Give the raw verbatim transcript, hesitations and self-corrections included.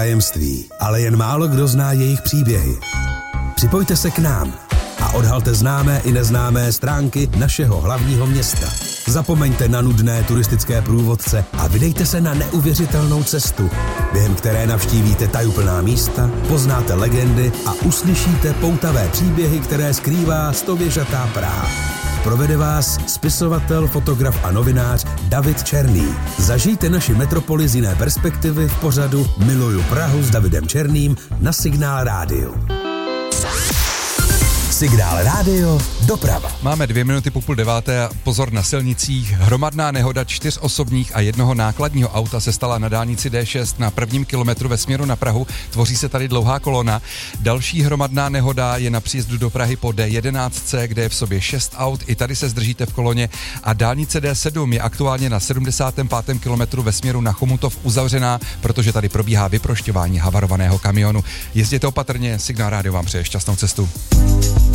tajemství, ale jen málo kdo zná jejich příběhy. Připojte se k nám a odhalte známé i neznámé stránky našeho hlavního města. Zapomeňte na nudné turistické průvodce a vydejte se na neuvěřitelnou cestu, během které navštívíte tajuplná místa, poznáte legendy a uslyšíte poutavé příběhy, které skrývá stověžatá Praha. Provede vás spisovatel, fotograf a novinář David Černý. Zažijte naši metropoli z jiné perspektivy v pořadu Miluju Prahu s Davidem Černým na Signál Rádiu. Signál Rádio, doprava. Máme dvě minuty po půl deváté a pozor na silnicích. Hromadná nehoda čtyř osobních a jednoho nákladního auta se stala na dálnici D šest na prvním kilometru ve směru na Prahu. Tvoří se tady dlouhá kolona. Další hromadná nehoda je na příjezdu do Prahy po D jedenáct, kde je v sobě šest aut. I tady se zdržíte v koloně. A dálnice D sedm je aktuálně na sedmdesátém pátém kilometru ve směru na Chomutov uzavřená, protože tady probíhá vyprošťování havarovaného kamionu. Jezděte opatrně, Signál Rádio vám přeje šťastnou cestu.